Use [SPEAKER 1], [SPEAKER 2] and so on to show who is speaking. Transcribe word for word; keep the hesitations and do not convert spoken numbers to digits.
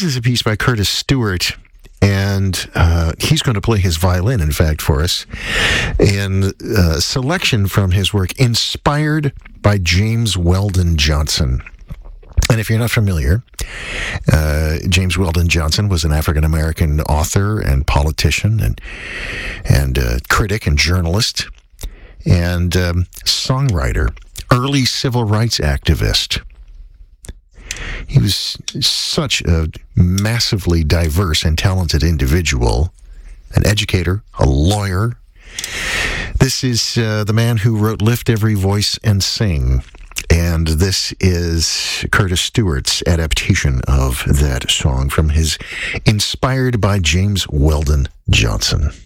[SPEAKER 1] this is a piece by Curtis Stewart, and uh, he's going to play his violin, in fact, for us. And a selection from his work, inspired by James Weldon Johnson. And if you're not familiar, uh, James Weldon Johnson was an African-American author and politician and and uh, critic and journalist and um, songwriter, early civil rights activist. He was such a massively diverse and talented individual, an educator, a lawyer. This is uh, the man who wrote Lift Every Voice and Sing. And this is Curtis Stewart's adaptation of that song from his Inspired by James Weldon Johnson.